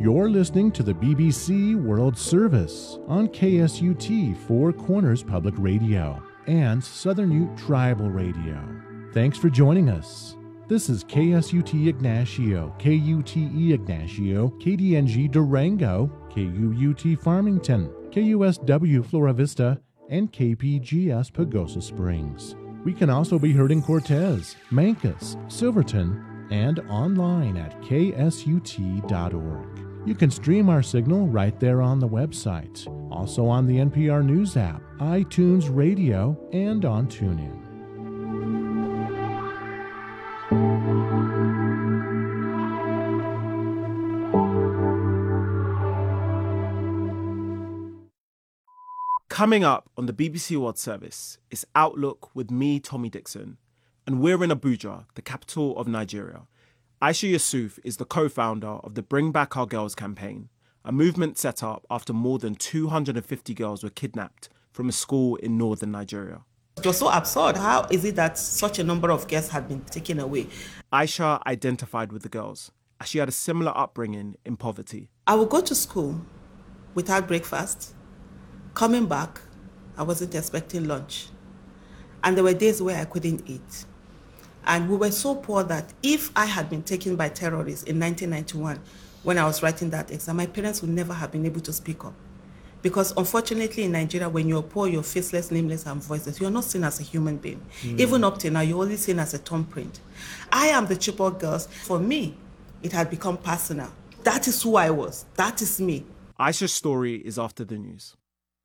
You're listening to the BBC World Service on KSUT Four Corners Public Radio and Southern Ute Tribal Radio. Thanks for joining us. This is KSUT Ignacio, KUTE Ignacio, KDNG Durango, KUUT Farmington, KUSW Flora Vista, and KPGS Pagosa Springs. We can also be heard in Cortez, Mancos, Silverton, and online at ksut.org. You can stream our signal right there on the website, also on the NPR News app, iTunes Radio, and on TuneIn. Coming up on the BBC World Service is Outlook with me, Tommy Dixon, and we're in Abuja, the capital of Nigeria. Aisha Yusuf is the co-founder of the Bring Back Our Girls campaign, a movement set up after more than 250 girls were kidnapped from a school in northern Nigeria. It was so absurd. How is it that such a number of girls had been taken away? Aisha identified with the girls, as she had a similar upbringing in poverty. I would go to school without breakfast. Coming back, I wasn't expecting lunch. And there were days where I couldn't eat. And we were so poor that if I had been taken by terrorists in 1991, when I was writing that exam, my parents would never have been able to speak up. Because unfortunately in Nigeria, when you're poor, you're faceless, nameless, and voiceless. You're not seen as a human being. Even up till now, you're only seen as a thumbprint. I am the Chibok girls. For me, it had become personal. That is who I was. That is me. Aisha's story is after the news.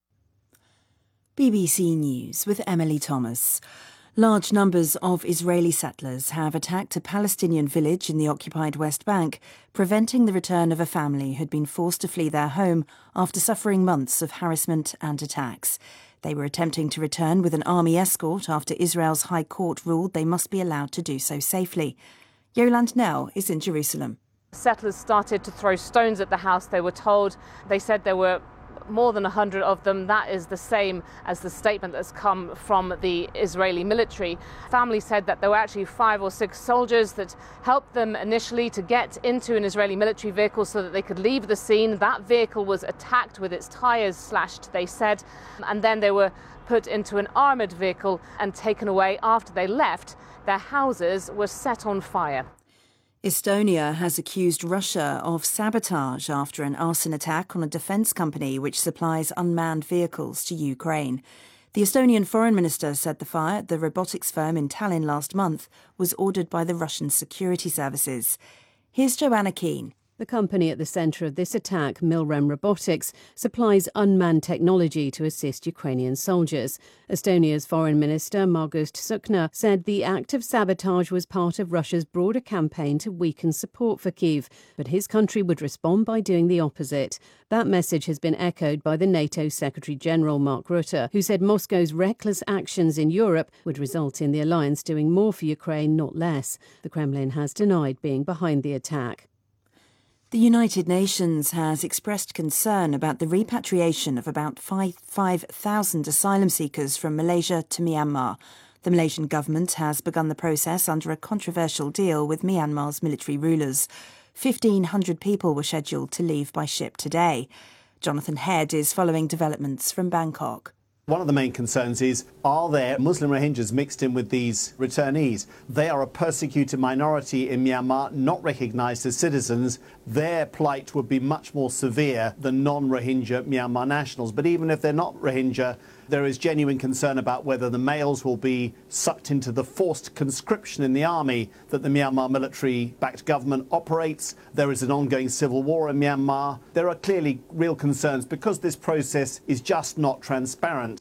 BBC News with Emily Thomas. Large numbers of Israeli settlers have attacked a Palestinian village in the occupied West Bank, preventing the return of a family who had been forced to flee their home after suffering months of harassment and attacks. They were attempting to return with an army escort after Israel's High Court ruled they must be allowed to do so safely. Yolande Nell is in Jerusalem. Settlers started to throw stones at the house, they were told. They said there were more than 100 of them. That is the same as the statement that's come from the Israeli military. Family said that there were actually 5 or 6 soldiers that helped them initially to get into an Israeli military vehicle so that they could leave the scene. That vehicle was attacked with its tyres slashed, they said, and then they were put into an armoured vehicle and taken away. After they left, their houses were set on fire. Estonia has accused Russia of sabotage after an arson attack on a defence company which supplies unmanned vehicles to Ukraine. The Estonian foreign minister said the fire at the robotics firm in Tallinn last month was ordered by the Russian security services. Here's Joanna Keane. The company at the centre of this attack, Milrem Robotics, supplies unmanned technology to assist Ukrainian soldiers. Estonia's Foreign Minister, Margus Tsukna, said the act of sabotage was part of Russia's broader campaign to weaken support for Kyiv, but his country would respond by doing the opposite. That message has been echoed by the NATO Secretary-General Mark Rutte, who said Moscow's reckless actions in Europe would result in the alliance doing more for Ukraine, not less. The Kremlin has denied being behind the attack. The United Nations has expressed concern about the repatriation of about 5,000 asylum seekers from Malaysia to Myanmar. The Malaysian government has begun the process under a controversial deal with Myanmar's military rulers. 1,500 people were scheduled to leave by ship today. Jonathan Head is following developments from Bangkok. One of the main concerns is, are there Muslim Rohingyas mixed in with these returnees? They are a persecuted minority in Myanmar, not recognised as citizens. Their plight would be much more severe than non-Rohingya Myanmar nationals. But even if they're not Rohingya, there is genuine concern about whether the males will be sucked into the forced conscription in the army that the Myanmar military-backed government operates. There is an ongoing civil war in Myanmar. There are clearly real concerns because this process is just not transparent.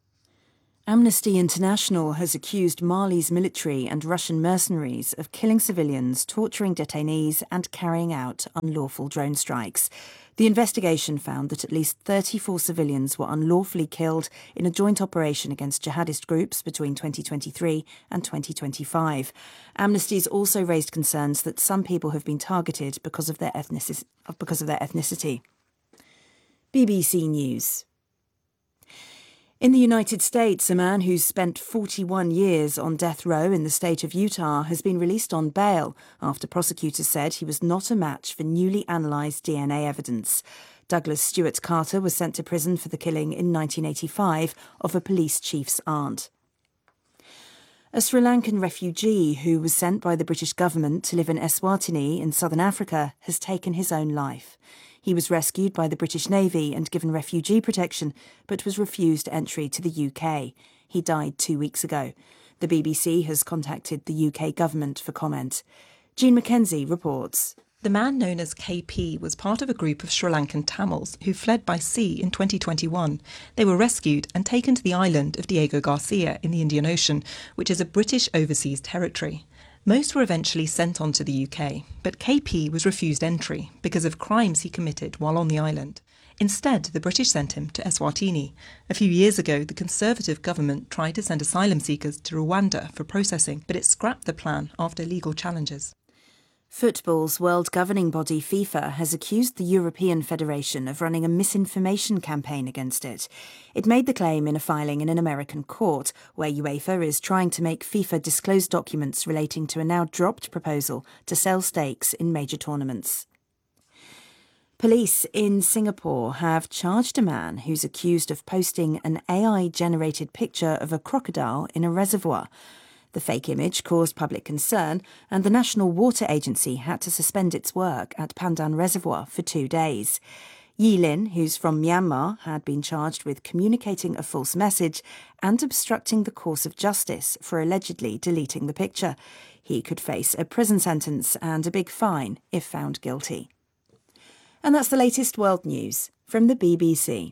Amnesty International has accused Mali's military and Russian mercenaries of killing civilians, torturing detainees and carrying out unlawful drone strikes. The investigation found that at least 34 civilians were unlawfully killed in a joint operation against jihadist groups between 2023 and 2025. Amnesty's also raised concerns that some people have been targeted because of their ethnicity. BBC News. In the United States, a man who's spent 41 years on death row in the state of Utah has been released on bail after prosecutors said he was not a match for newly analysed DNA evidence. Douglas Stewart Carter was sent to prison for the killing in 1985 of a police chief's aunt. A Sri Lankan refugee who was sent by the British government to live in Eswatini in southern Africa has taken his own life. He was rescued by the British Navy and given refugee protection, but was refused entry to the UK. He died 2 weeks ago. The BBC has contacted the UK government for comment. Jean Mackenzie reports. The man known as KP was part of a group of Sri Lankan Tamils who fled by sea in 2021. They were rescued and taken to the island of Diego Garcia in the Indian Ocean, which is a British overseas territory. Most were eventually sent on to the UK, but KP was refused entry because of crimes he committed while on the island. Instead, the British sent him to Eswatini. A few years ago, the Conservative government tried to send asylum seekers to Rwanda for processing, but it scrapped the plan after legal challenges. Football's world governing body FIFA has accused the European Federation of running a misinformation campaign against it. It made the claim in a filing in an American court, where UEFA is trying to make FIFA disclose documents relating to a now dropped proposal to sell stakes in major tournaments. Police in Singapore have charged a man who's accused of posting an AI-generated picture of a crocodile in a reservoir. The fake image caused public concern, and the National Water Agency had to suspend its work at Pandan Reservoir for 2 days. Yi Lin, who's from Myanmar, had been charged with communicating a false message and obstructing the course of justice for allegedly deleting the picture. He could face a prison sentence and a big fine if found guilty. And that's the latest world news from the BBC.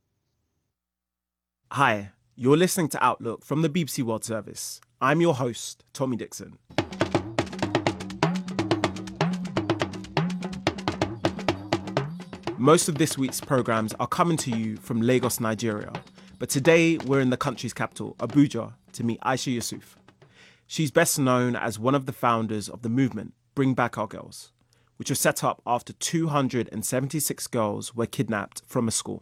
Hi, you're listening to Outlook from the BBC World Service. I'm your host, Tommy Dixon. Most of this week's programmes are coming to you from Lagos, Nigeria. But today we're in the country's capital, Abuja, to meet Aisha Yusuf. She's best known as one of the founders of the movement Bring Back Our Girls, which was set up after 276 girls were kidnapped from a school.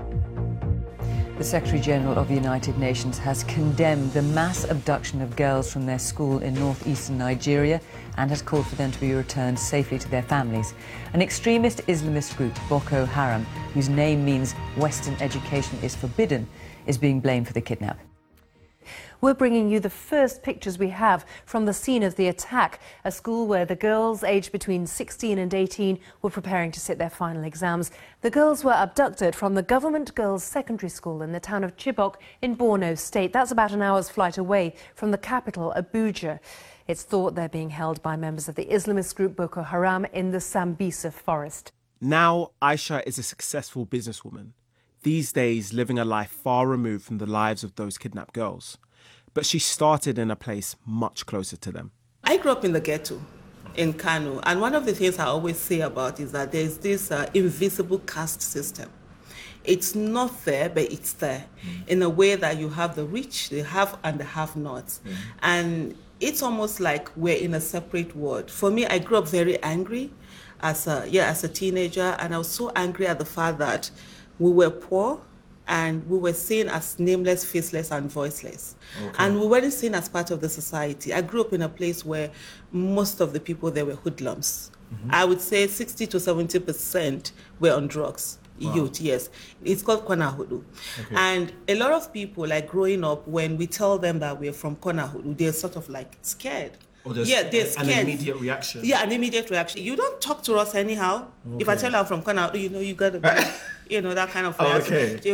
The Secretary-General of the United Nations has condemned the mass abduction of girls from their school in northeastern Nigeria and has called for them to be returned safely to their families. An extremist Islamist group, Boko Haram, whose name means Western education is forbidden, is being blamed for the kidnap. We're bringing you the first pictures we have from the scene of the attack, a school where the girls aged between 16 and 18 were preparing to sit their final exams. The girls were abducted from the government girls' secondary school in the town of Chibok in Borno State. That's about an hour's flight away from the capital, Abuja. It's thought they're being held by members of the Islamist group Boko Haram in the Sambisa forest. Now, Aisha is a successful businesswoman, these days living a life far removed from the lives of those kidnapped girls. But she started in a place much closer to them. I grew up in the ghetto in Kano, and one of the things I always say about is that there's this invisible caste system. It's not there, but it's there in a way that you have the rich, the have and the have-nots. And it's almost like we're in a separate world. For me, I grew up very angry as a teenager, and I was so angry at the fact that we were poor, and we were seen as nameless, faceless, and voiceless. Okay. And we weren't seen as part of the society. I grew up in a place where most of the people there were hoodlums. I would say 60 to 70% were on drugs. Wow. Youth, yes. It's called Kona Hudu. Okay. And a lot of people, like growing up, when we tell them that we're from Kona Hudu, they're sort of like scared. They're scared. An immediate reaction. Yeah, an immediate reaction. You don't talk to us anyhow. Okay. If I tell you I'm from Kona Hudu, you got to be, that kind of reaction. Okay.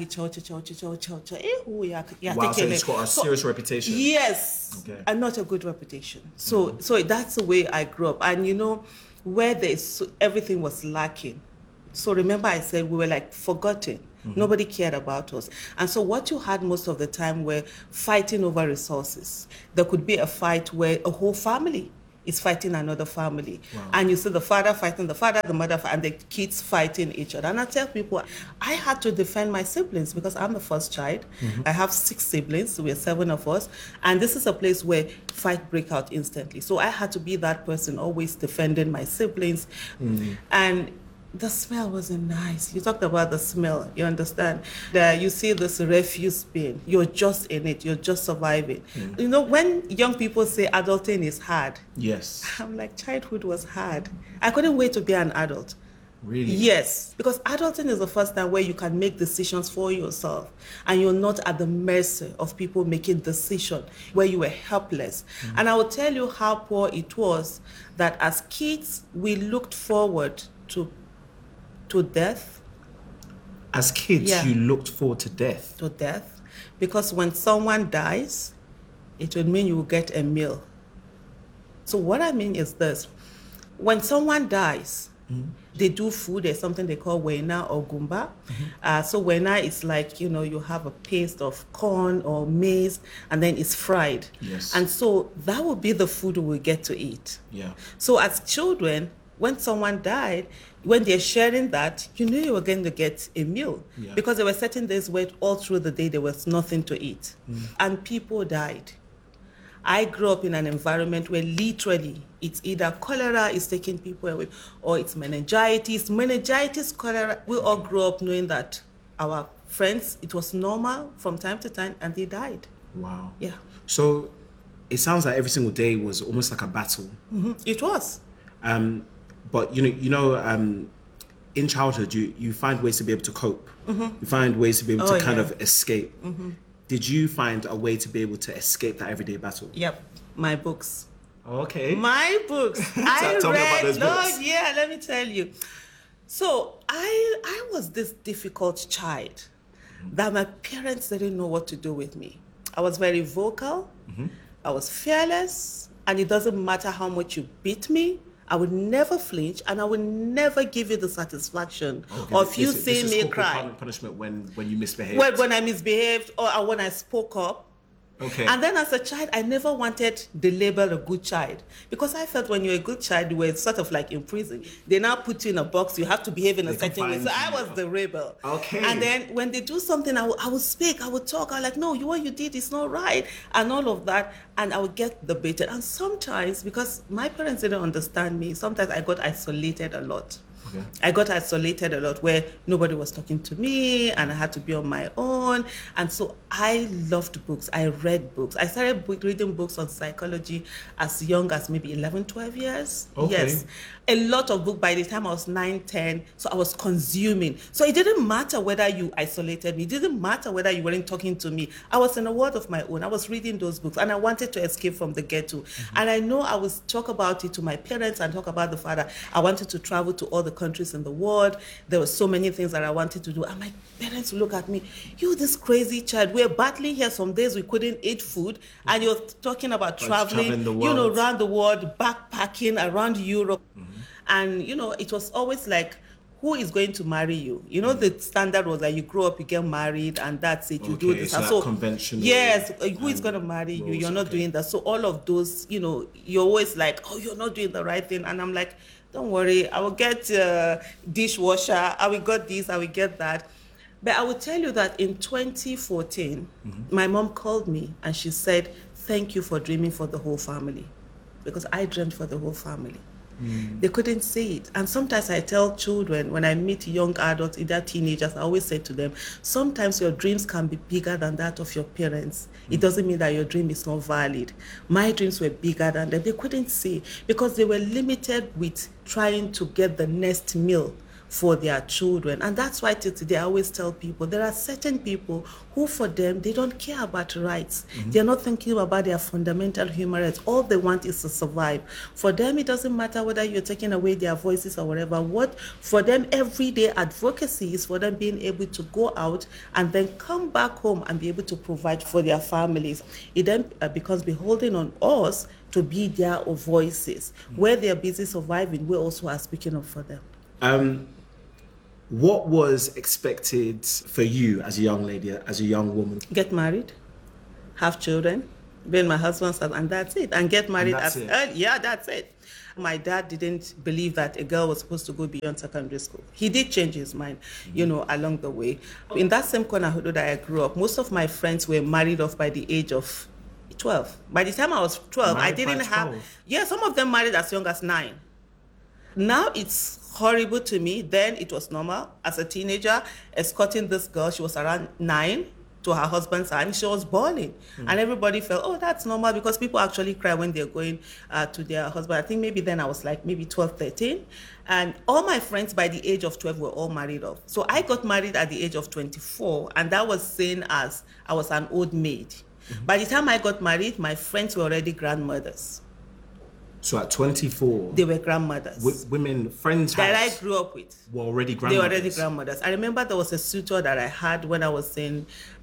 Wow, so it's got a serious reputation. Yes, okay. And not a good reputation. So that's the way I grew up. And where everything was lacking. So remember I said we were like forgotten. Nobody cared about us. And so what you had most of the time were fighting over resources. There could be a fight where a whole family is fighting another family. Wow. And you see the father fighting the father, the mother, and the kids fighting each other. And I tell people, I had to defend my siblings because I'm the first child. I have 6 siblings, we're 7 of us. And this is a place where fight break out instantly. So I had to be that person always defending my siblings. And The smell wasn't nice. You talked about the smell, you understand? That you see this refuse bin, you're just in it, you're just surviving. You know, when young people say adulting is hard, Yes. I'm like, childhood was hard. I couldn't wait to be an adult. Really? Yes, because adulting is the first time where you can make decisions for yourself and you're not at the mercy of people making decisions where you were helpless. And I will tell you how poor it was that as kids, we looked forward to death. As kids, Yeah. you looked forward to death. To death, because when someone dies, it would mean you will get a meal. So what I mean is this: when someone dies, they do food. There's something they call wena or gumba. So wena is like, you know, you have a paste of corn or maize, and then it's fried. Yes. And so that would be the food we get to eat. Yeah. So as children, when someone died, when they're sharing that, you knew you were going to get a meal. Yeah. Because there were certain days where all through the day there was nothing to eat. And people died. I grew up in an environment where literally it's either cholera is taking people away or it's meningitis, cholera. We all grew up knowing that our friends, it was normal from time to time, and they died. Wow. Yeah. So it sounds like every single day was almost like a battle. It was. But in childhood, you find ways to be able to cope. You find ways to be able to kind of escape. Did you find a way to be able to escape that everyday battle? Yep. My books. Okay. My books. Tell me about those books. Yeah, let me tell you. So I was this difficult child that my parents didn't know what to do with me. I was very vocal. I was fearless, and it doesn't matter how much you beat me, I would never flinch, and I would never give you the satisfaction of you seeing me cry. Punishment when you misbehaved. When I misbehaved or when I spoke up. Okay. And then as a child, I never wanted the label a good child, because I felt when you're a good child, you were sort of like in prison. They now put you in a box, you have to behave in a certain way. So I was the rebel. Okay. And then when they do something, I would speak, I would talk. I was like, no, what you did is not right, and all of that. And I would get debated. And sometimes, because my parents didn't understand me, sometimes I got isolated a lot. Okay. I got isolated a lot, where nobody was talking to me and I had to be on my own. And so I loved books. I read books. I started reading books on psychology as young as maybe 11, 12 years. Okay. Yes. A lot of books by the time I was 9, 10. So I was consuming. So it didn't matter whether you isolated me. It didn't matter whether you weren't talking to me. I was in a world of my own. I was reading those books, and I wanted to escape from the ghetto. And I know I would talk about it to my parents and talk about the father. I wanted to travel to all the countries in the world. There were so many things that I wanted to do. And my parents would look at me, you this crazy child. We're battling here. Some days we couldn't eat food. And you're talking about traveling, around the world, backpacking around Europe. And, it was always like, who is going to marry you? The standard was that you grow up, you get married, and that's it. You do this. So that conventional. Yes, who is going to marry you? You're not doing that. So all of those, you're always like, oh, you're not doing the right thing. And I'm like, don't worry, I will get a dishwasher. I will get this, I will get that. But I will tell you that in 2014, my mom called me and she said, thank you for dreaming for the whole family. Because I dreamed for the whole family. They couldn't see it. And sometimes I tell children, when I meet young adults, either teenagers, I always say to them, sometimes your dreams can be bigger than that of your parents. It doesn't mean that your dream is not valid. My dreams were bigger than them. They couldn't see because they were limited with trying to get the next meal for their children. And that's why till today I always tell people, there are certain people who for them, they don't care about rights. They're not thinking about their fundamental human rights. All they want is to survive. For them, it doesn't matter whether you're taking away their voices or whatever. What for them, everyday advocacy is for them being able to go out and then come back home and be able to provide for their families. It then becomes beholden on us to be their voices. Where they're busy surviving, we also are speaking up for them. What was expected for you as a young lady, as a young woman? Get married, have children, be in my husband's house, and that's it. And get married that's it. My dad didn't believe that a girl was supposed to go beyond secondary school. He did change his mind, along the way. In that same corner that I grew up, most of my friends were married off by the age of 12. By the time I was 12, I didn't have... Yeah, some of them married as young as 9. Now it's horrible to me. Then it was normal. As a teenager, escorting this girl, she was around 9, to her husband's hand, she was bawling. And everybody felt, oh, that's normal, because people actually cry when they're going to their husband. I think maybe then I was like maybe 12, 13. And all my friends by the age of 12 were all married off. So I got married at the age of 24, and that was seen as I was an old maid. By the time I got married, my friends were already grandmothers. So at 24, they were grandmothers. Women, friends that I grew up with were already grandmothers. They were already grandmothers. I remember there was a suitor that I had when I was in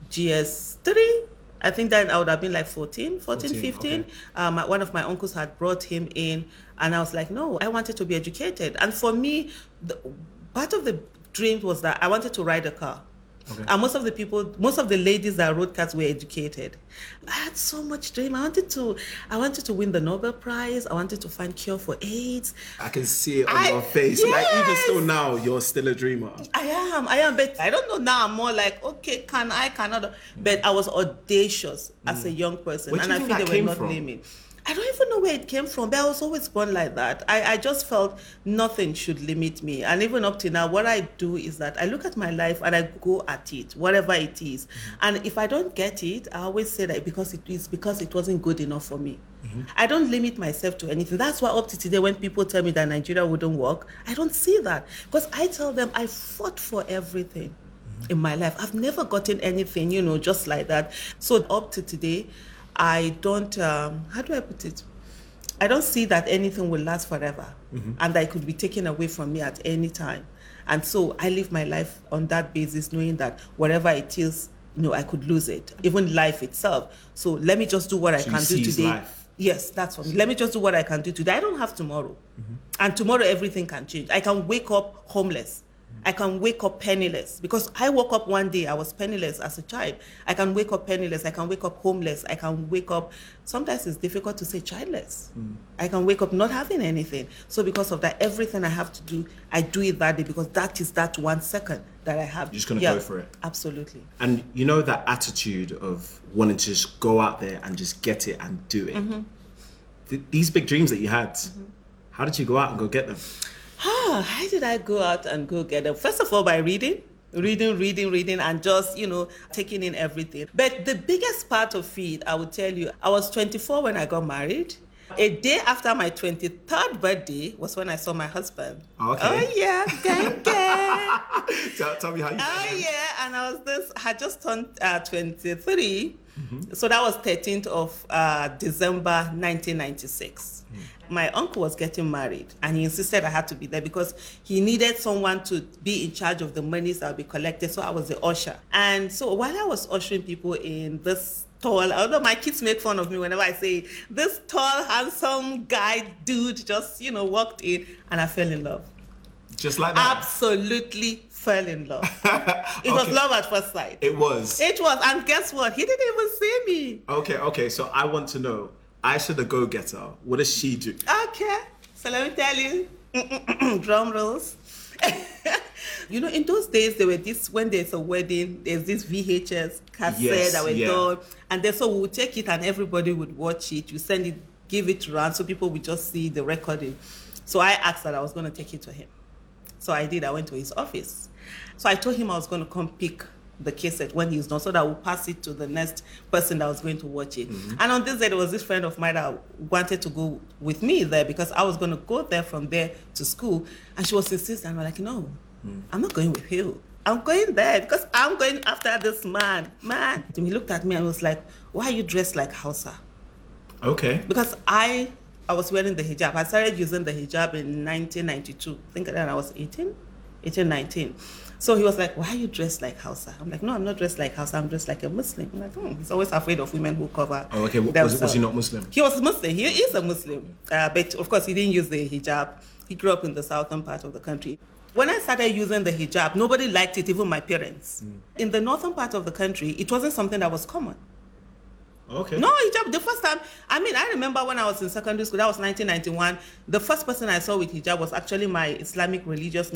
GS3. I think that I would have been like 14, 15. Okay. One of my uncles had brought him in, and I was like, no, I wanted to be educated. And for me, part of the dream was that I wanted to ride a car. Okay. And most of the ladies that rode cars were educated. I had so much dream. I wanted to win the Nobel Prize. I wanted to find cure for AIDS. I can see it on your face. Yes. Like even still now, you're still a dreamer. I am. But I don't know now. I'm more like, okay, cannot. But I was audacious as a young person, and I feel they were not naming. I don't even know where it came from, but I was always born like that. I just felt nothing should limit me. And even up to now, what I do is that I look at my life and I go at it, whatever it is. And if I don't get it, I always say that because it wasn't good enough for me. I don't limit myself to anything. That's why up to today, when people tell me that Nigeria wouldn't work, I don't see that. Because I tell them I fought for everything in my life. I've never gotten anything, just like that. So up to today, I don't, how do I put it? I don't see that anything will last forever and that it could be taken away from me at any time. And so I live my life on that basis, knowing that whatever it is, I could lose it, even life itself. So let me just do what I can do today. Life. Yes, that's for me. Let me just do what I can do today. I don't have tomorrow. And tomorrow everything can change. I can wake up homeless. I can wake up penniless, because I woke up one day, I was penniless as a child. I can wake up penniless, I can wake up homeless, I can wake up, sometimes it's difficult to say childless. I can wake up not having anything. So because of that, everything I have to do, I do it that day, because that is that 1 second that I have. You're just going to go for it. Absolutely. And that attitude of wanting to just go out there and just get it and do it. These big dreams that you had, how did you go out and go get them? How did I go out and go get them? First of all, by reading, and just, taking in everything. But the biggest part of it, I would tell you, I was 24 when I got married. A day after my 23rd birthday was when I saw my husband. Okay. Oh, yeah, gang. Tell me how you... Oh, yeah, and I had just turned 23. So that was 13th of December 1996. My uncle was getting married, and he insisted I had to be there because he needed someone to be in charge of the monies that would be collected. So I was the usher. And so while I was ushering people in, this tall, although my kids make fun of me whenever I say, this tall, handsome guy, dude, just, walked in, and I fell in love. Just like that? Absolutely fell in love. It was love at first sight. It was? It was. And guess what? He didn't even see me. Okay. So I want to know, Aisha the go-getter, what does she do? Okay. So let me tell you. Drum rolls. In those days, there were when there's a wedding, there's this VHS cassette that were done. And so we would take it and everybody would watch it. You send it, give it around so people would just see the recording. So I asked that I was going to take it to him. So I did. I went to his office. So I told him I was going to come pick the cassette when he's done, so that we'll pass it to the next person that was going to watch it. And on this day, there was this friend of mine that wanted to go with me there because I was going to go there from there to school. And she was insisting. I'm like, no, I'm not going with you. I'm going there because I'm going after this man. And he looked at me and was like, why are you dressed like Hausa? Okay. Because I was wearing the hijab. I started using the hijab in 1992. I think then I was 19. So he was like, why are you dressed like Hausa? I'm like, no, I'm not dressed like Hausa. I'm dressed like a Muslim. I'm like, he's always afraid of women who cover themselves. Was he not Muslim? He was Muslim. He is a Muslim. But of course, he didn't use the hijab. He grew up in the southern part of the country. When I started using the hijab, nobody liked it, even my parents. In the northern part of the country, it wasn't something that was common. Okay. No, hijab, the first time, I remember when I was in secondary school, that was 1991, the first person I saw with hijab was actually my Islamic religious